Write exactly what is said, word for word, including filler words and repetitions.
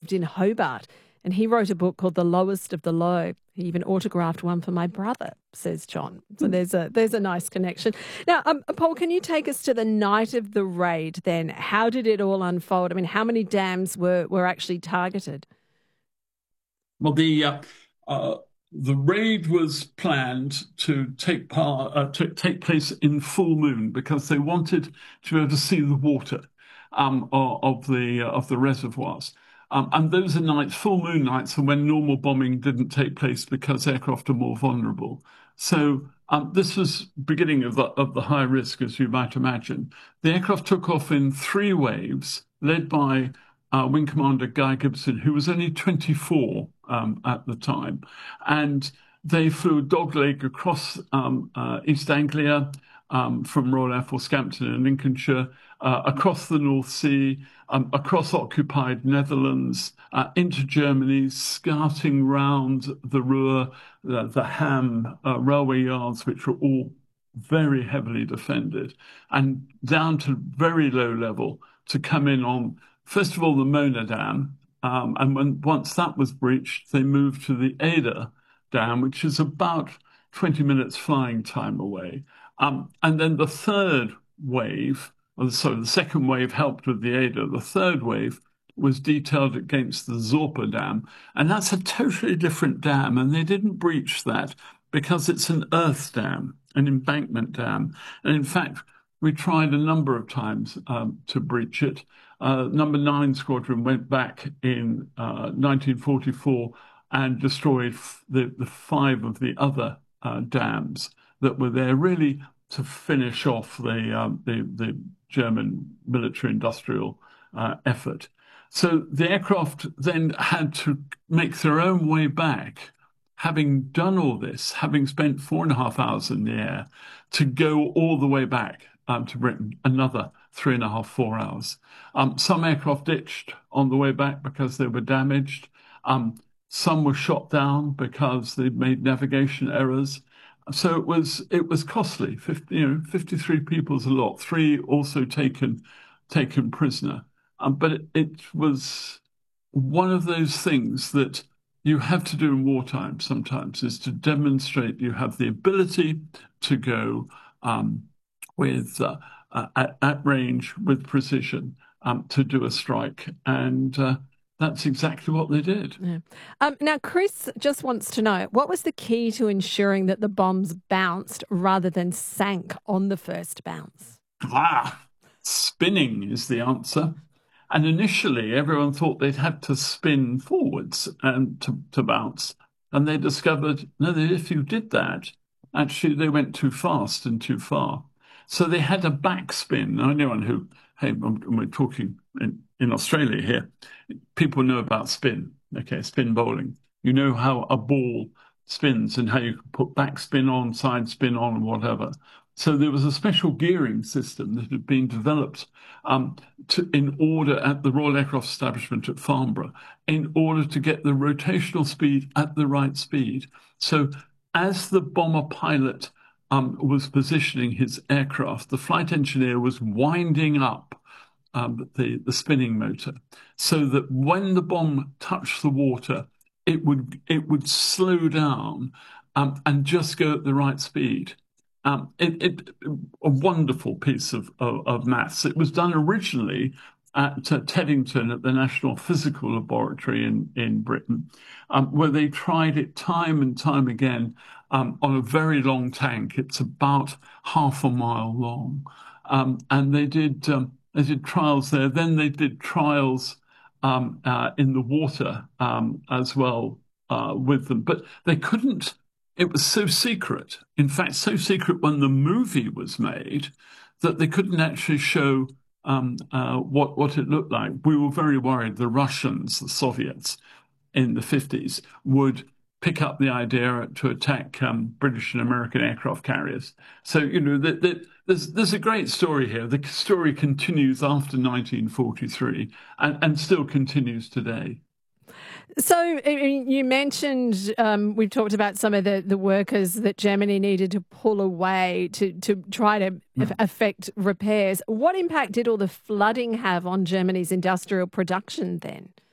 lived in Hobart, and he wrote a book called The Lowest of the Low. He even autographed one for my brother, says John. So there's a there's a nice connection. Now, um, Paul, can you take us to the night of the raid then? How did it all unfold? I mean, how many dams were, were actually targeted? Well, the uh, uh, the raid was planned to take part uh, to take place in full moon because they wanted to be able to see the water um, of, of the uh, of the reservoirs. Um, and those are nights, full moon nights, and when normal bombing didn't take place because aircraft are more vulnerable. So um, this was beginning of the of the high risk, as you might imagine. The aircraft took off in three waves, led by uh, Wing Commander Guy Gibson, who was only twenty-four um, at the time, and they flew dogleg across um, uh, East Anglia um, from Royal Air Force Scampton in Lincolnshire, uh, across the North Sea, um, across occupied Netherlands, uh, into Germany, scouting round the Ruhr, the, the Ham uh, railway yards, which were all very heavily defended, and down to very low level to come in on, first of all, the Mona Dam. Um, and when once that was breached, they moved to the Ada Dam, which is about twenty minutes flying time away. Um, and then the third wave, or sorry, the second wave helped with the Ada. The third wave was detailed against the Zorpa Dam. And that's a totally different dam. And they didn't breach that because it's an earth dam, an embankment dam. And in fact, we tried a number of times um, to breach it. Uh, number nine Squadron went back in uh, nineteen forty-four and destroyed f- the, the five of the other uh, dams that were there, really to finish off the um, the, the German military-industrial uh, effort. So the aircraft then had to make their own way back, having done all this, having spent four and a half hours in the air, to go all the way back um, to Britain, another three and a half, four hours. Um, some aircraft ditched on the way back because they were damaged. Um, some were shot down because they made navigation errors. So it was it was costly. fifty, you know, fifty-three people is a lot. Three also taken taken prisoner. Um, but it, it was one of those things that you have to do in wartime sometimes, is to demonstrate you have the ability to go um, with uh, uh, at, at range with precision um, to do a strike. And uh, that's exactly what they did. Yeah. Um, now, Chris just wants to know, what was the key to ensuring that the bombs bounced rather than sank on the first bounce? Ah, spinning is the answer. And initially, everyone thought they'd had to spin forwards and to, to bounce. And they discovered, no, that if you did that, actually they went too fast and too far. So they had a backspin. Now, anyone who, hey, we're talking in, in Australia here, people know about spin, okay, spin bowling. You know how a ball spins and how you can put backspin on, side spin on, and whatever. So there was a special gearing system that had been developed um, to, in order at the Royal Aircraft Establishment at Farnborough, in order to get the rotational speed at the right speed. So as the bomber pilot um, was positioning his aircraft, the flight engineer was winding up um, the, the spinning motor so that when the bomb touched the water, it would, it would slow down um, and just go at the right speed. Um, it, it, a wonderful piece of, of, of maths. It was done originally at uh, Teddington at the National Physical Laboratory in, in Britain, um, where they tried it time and time again um, on a very long tank. It's about half a mile long. Um, and they did, um, they did trials there. Then they did trials um, uh, in the water um, as well uh, with them. But they couldn't. It was so secret, in fact, so secret when the movie was made that they couldn't actually show um, uh, what, what it looked like. We were very worried the Russians, the Soviets in the fifties, would pick up the idea to attack um, British and American aircraft carriers. So, you know, the, the, there's, there's a great story here. The story continues after nineteen forty-three and, and still continues today. So you mentioned, um, we've talked about some of the, the workers that Germany needed to pull away to, to try to mm. affect repairs. What impact did all the flooding have on Germany's industrial production then?